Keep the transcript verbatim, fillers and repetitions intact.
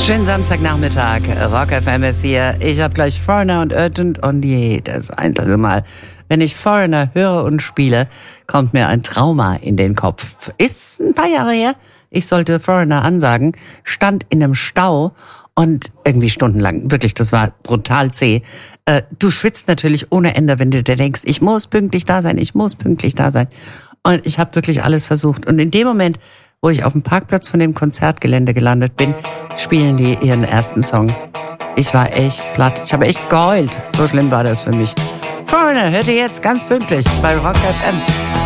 Schönen Samstagnachmittag, Rock F M ist hier. Ich habe gleich Foreigner und Urgent und jedes einzelne Mal, wenn ich Foreigner höre und spiele, kommt mir ein Trauma in den Kopf. Ist ein paar Jahre her, ich sollte Foreigner ansagen, stand in einem Stau und irgendwie stundenlang, wirklich, das war brutal zäh. Äh, du schwitzt natürlich ohne Ende, wenn du dir denkst, ich muss pünktlich da sein, ich muss pünktlich da sein. Und ich habe wirklich alles versucht. Und in dem Moment, wo ich auf dem Parkplatz von dem Konzertgelände gelandet bin, spielen die ihren ersten Song. Ich war echt platt. Ich habe echt geheult. So schlimm war das für mich. Foreigner, hört ihr jetzt ganz pünktlich bei Rock F M.